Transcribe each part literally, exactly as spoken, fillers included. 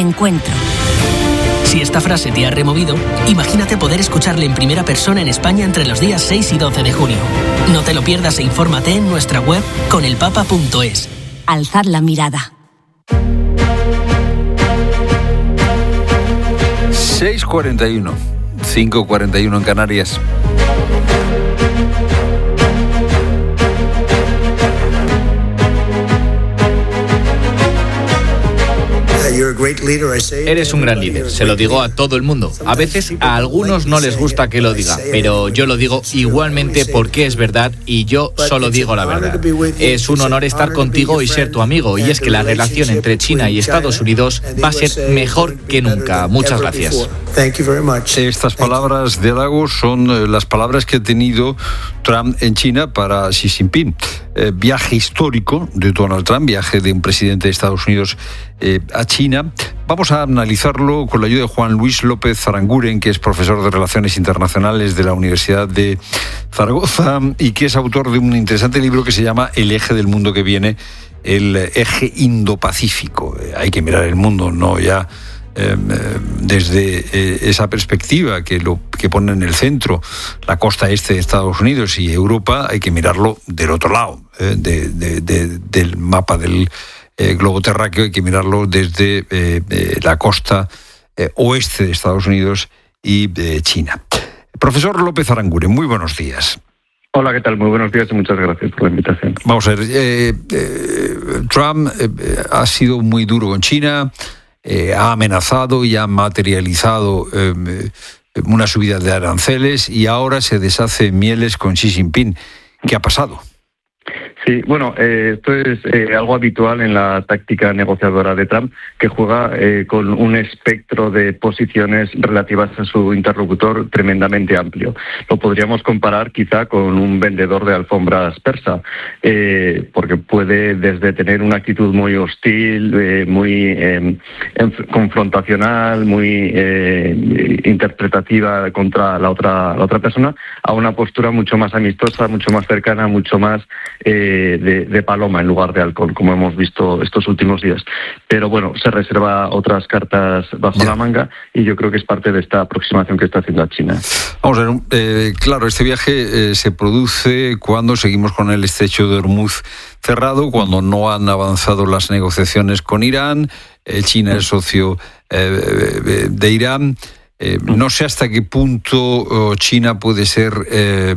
encuentro. Si esta frase te ha removido, imagínate poder escucharle en primera persona en España entre los días seis y doce de junio. No te lo pierdas e infórmate en nuestra web conelpapa punto es. Alzad la mirada. seis cuarenta y uno, cinco cuarenta y uno en Canarias. Eres un gran líder, se lo digo a todo el mundo. A veces a algunos no les gusta que lo diga, pero yo lo digo igualmente porque es verdad y yo solo digo la verdad. Es un honor estar contigo y ser tu amigo, y es que la relación entre China y Estados Unidos va a ser mejor que nunca. Muchas gracias. Estas palabras de halago son las palabras que ha tenido Trump en China para Xi Jinping. Eh, viaje histórico de Donald Trump, viaje de un presidente de Estados Unidos eh, a China. Vamos a analizarlo con la ayuda de Juan Luis López Aranguren, que es profesor de Relaciones Internacionales de la Universidad de Zaragoza y que es autor de un interesante libro que se llama El eje del mundo que viene, el eje Indo-Pacífico. Eh, hay que mirar el mundo, no ya Eh, desde eh, esa perspectiva que lo que pone en el centro la costa este de Estados Unidos y Europa. Hay que mirarlo del otro lado eh, de, de, de, del mapa del eh, globo terráqueo. Hay que mirarlo desde eh, eh, la costa eh, oeste de Estados Unidos y de China. Profesor López Aranguren, muy buenos días. Hola, ¿qué tal? Muy buenos días y muchas gracias por la invitación. Vamos a ver, eh, eh, Trump eh, ha sido muy duro con China. Eh, ha amenazado y ha materializado eh, una subida de aranceles y ahora se deshace en mieles con Xi Jinping. ¿Qué ha pasado? Sí, bueno, eh, esto es eh, algo habitual en la táctica negociadora de Trump, que juega eh, con un espectro de posiciones relativas a su interlocutor tremendamente amplio. Lo podríamos comparar quizá con un vendedor de alfombras persa, eh, porque puede desde tener una actitud muy hostil, eh, muy eh, confrontacional, muy eh, interpretativa contra la otra, la otra persona, a una postura mucho más amistosa, mucho más cercana, mucho más Eh, De, de paloma en lugar de halcón, como hemos visto estos últimos días. Pero bueno, se reserva otras cartas bajo yeah. la manga y yo creo que es parte de esta aproximación que está haciendo a China. Vamos a ver, eh, claro, este viaje eh, se produce cuando seguimos con el estrecho de Hormuz cerrado, cuando no han avanzado las negociaciones con Irán. eh, China es socio eh, de Irán. Eh, no sé hasta qué punto oh, China puede ser Eh,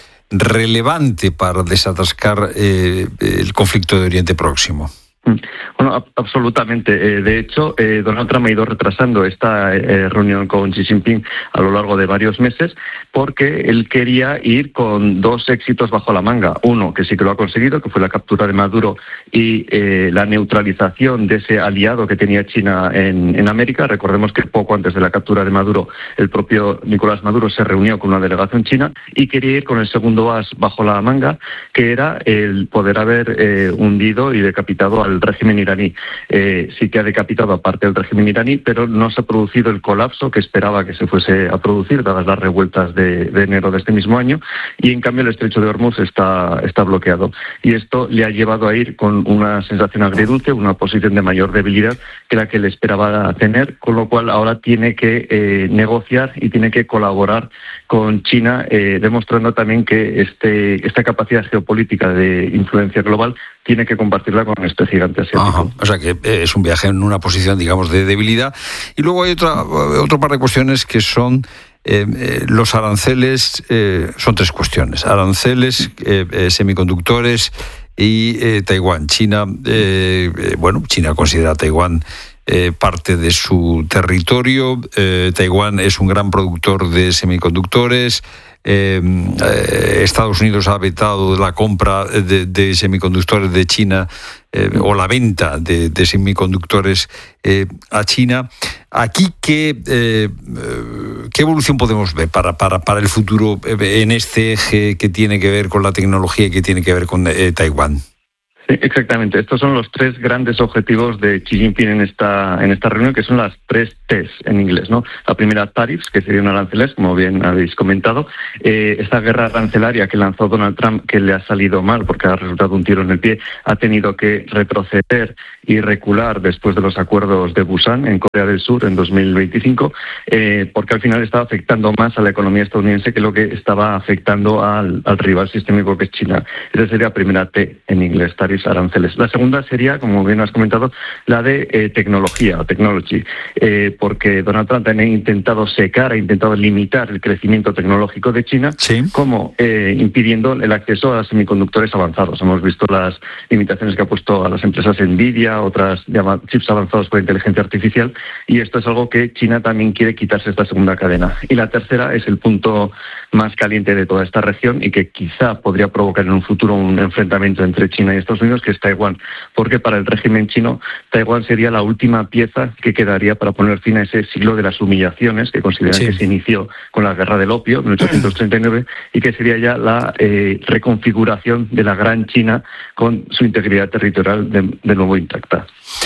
relevante para desatascar eh, el conflicto de Oriente Próximo. Bueno, absolutamente. Eh, de hecho, eh, Donald Trump ha ido retrasando esta eh, reunión con Xi Jinping a lo largo de varios meses porque él quería ir con dos éxitos bajo la manga. Uno, que sí que lo ha conseguido, que fue la captura de Maduro y eh, la neutralización de ese aliado que tenía China en, en América. Recordemos que poco antes de la captura de Maduro, el propio Nicolás Maduro se reunió con una delegación china y quería ir con el segundo as bajo la manga, que era el poder haber eh, hundido y decapitado al régimen iraní. Eh, sí que ha decapitado aparte del régimen iraní, pero no se ha producido el colapso que esperaba que se fuese a producir, dadas las revueltas de, de enero de este mismo año, y en cambio el estrecho de Hormuz está, está bloqueado. Y esto le ha llevado a ir con una sensación agridulce, una posición de mayor debilidad que la que le esperaba tener, con lo cual ahora tiene que eh, negociar y tiene que colaborar con China, eh, demostrando también que este, esta capacidad geopolítica de influencia global tiene que compartirla con este gigante asiático. Ajá. O sea que es un viaje en una posición, digamos, de debilidad. Y luego hay otra, otro par de cuestiones que son eh, eh, los aranceles. Eh, son tres cuestiones: aranceles, eh, eh, semiconductores y eh, Taiwán. China, eh, eh, bueno, China considera a Taiwán Eh, parte de su territorio. Eh, Taiwán es un gran productor de semiconductores. Eh, eh, Estados Unidos ha vetado la compra de, de semiconductores de China eh, o la venta de, de semiconductores eh, a China. Aquí, ¿qué, eh, ¿qué evolución podemos ver para, para, para el futuro en este eje que tiene que ver con la tecnología y que tiene que ver con eh, Taiwán? Sí, exactamente. Estos son los tres grandes objetivos de Xi Jinping en esta en esta reunión, que son las tres T's en inglés, ¿no? La primera, tariffs, que serían aranceles, como bien habéis comentado. Eh, esta guerra arancelaria que lanzó Donald Trump, que le ha salido mal porque ha resultado un tiro en el pie, ha tenido que retroceder y recular después de los acuerdos de Busan en Corea del Sur en dos mil veinticinco, eh, porque al final estaba afectando más a la economía estadounidense que lo que estaba afectando al, al rival sistémico que es China. Esa sería la primera T en inglés, tariffs, aranceles. La segunda sería, como bien has comentado, la de eh, tecnología o technology, eh, porque Donald Trump ha intentado secar, ha intentado limitar el crecimiento tecnológico de China, sí. como eh, impidiendo el acceso a semiconductores avanzados. Hemos visto las limitaciones que ha puesto a las empresas Nvidia, otras llamadas chips avanzados por inteligencia artificial, y esto es algo que China también quiere quitarse esta segunda cadena. Y la tercera es el punto más caliente de toda esta región y que quizá podría provocar en un futuro un enfrentamiento entre China y Estados Unidos, que es Taiwán, porque para el régimen chino Taiwán sería la última pieza que quedaría para poner fin a ese siglo de las humillaciones que consideran sí. que se inició con la Guerra del Opio en mil ochocientos treinta y nueve y que sería ya la eh, reconfiguración de la Gran China con su integridad territorial de, de nuevo intacta.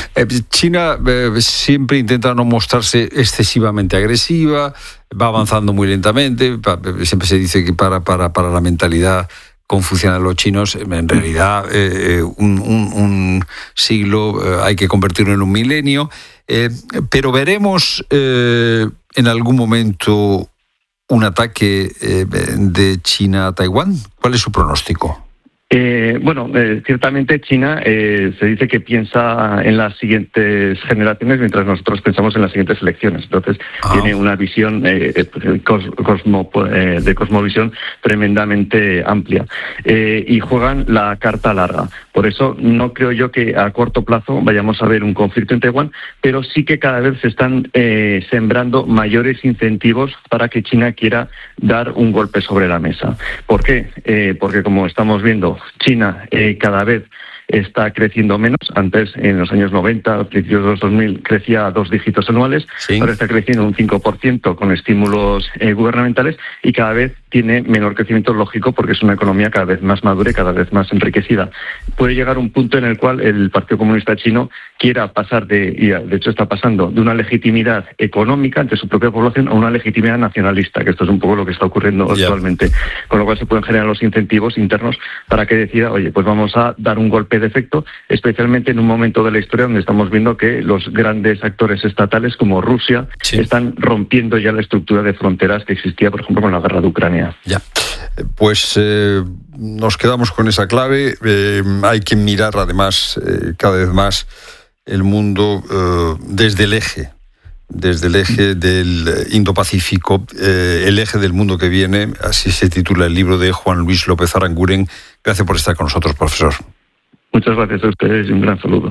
China eh, siempre intenta no mostrarse excesivamente agresiva, va avanzando muy lentamente, siempre se dice que para, para, para la mentalidad confuciana de los chinos, en realidad eh, un, un, un siglo eh, hay que convertirlo en un milenio, eh, pero veremos eh, en algún momento un ataque eh, de China a Taiwán. ¿Cuál es su pronóstico? Eh, bueno, eh, ciertamente China eh, se dice que piensa en las siguientes generaciones mientras nosotros pensamos en las siguientes elecciones. Entonces ah. tiene una visión eh, cosmo, eh, de cosmovisión tremendamente amplia eh, y juegan la carta larga. Por eso no creo yo que a corto plazo vayamos a ver un conflicto en Taiwán, pero sí que cada vez se están eh, sembrando mayores incentivos para que China quiera dar un golpe sobre la mesa. ¿Por qué? Eh, porque como estamos viendo, China eh, cada vez está creciendo menos. Antes, en los años noventa, a principios de los dos mil, crecía a dos dígitos anuales. Sí. Ahora está creciendo un cinco por ciento con estímulos eh, gubernamentales y cada vez tiene menor crecimiento, lógico, porque es una economía cada vez más madura y cada vez más enriquecida. Puede llegar un punto en el cual el Partido Comunista Chino quiera pasar de, y de hecho está pasando, de una legitimidad económica ante su propia población a una legitimidad nacionalista, que esto es un poco lo que está ocurriendo yeah. actualmente. Con lo cual se pueden generar los incentivos internos para que decida, oye, pues vamos a dar un golpe de efecto, especialmente en un momento de la historia donde estamos viendo que los grandes actores estatales como Rusia sí. están rompiendo ya la estructura de fronteras que existía, por ejemplo, con la guerra de Ucrania. Ya, pues eh, nos quedamos con esa clave. Eh, hay que mirar además eh, cada vez más el mundo eh, desde el eje, desde el eje del Indo-Pacífico, eh, el eje del mundo que viene, así se titula el libro de Juan Luis López Aranguren. Gracias por estar con nosotros, profesor. Muchas gracias a ustedes y un gran saludo.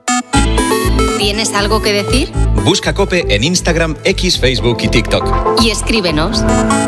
¿Tienes algo que decir? Busca COPE en Instagram, X, Facebook y TikTok. Y escríbenos.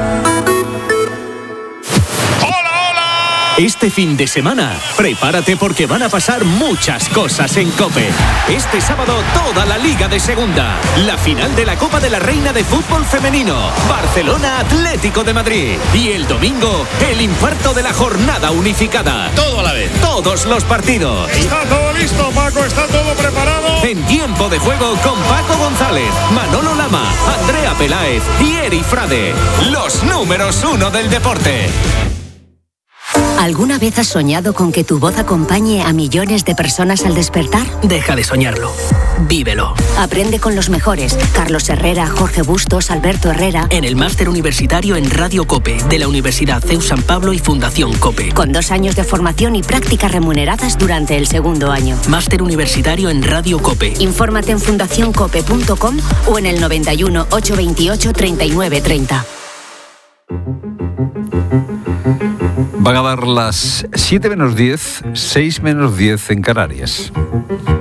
Este fin de semana, prepárate porque van a pasar muchas cosas en COPE. Este sábado, toda la Liga de Segunda. La final de la Copa de la Reina de Fútbol Femenino. Barcelona Atlético de Madrid. Y el domingo, el infarto de la jornada unificada. Todo a la vez. Todos los partidos. Está todo listo, Paco. Está todo preparado. En tiempo de juego con Paco González, Manolo Lama, Andrea Peláez y Eri Frade. Los números uno del deporte. ¿Alguna vez has soñado con que tu voz acompañe a millones de personas al despertar? Deja de soñarlo. Vívelo. Aprende con los mejores. Carlos Herrera, Jorge Bustos, Alberto Herrera. En el máster universitario en Radio COPE de la Universidad C E U San Pablo y Fundación COPE. Con dos años de formación y prácticas remuneradas durante el segundo año. Máster universitario en Radio COPE. Infórmate en fundación cope punto com o en el noventa y uno, ochocientos veintiocho, treinta y nueve treinta. Van a dar las siete menos diez, seis menos diez en Canarias.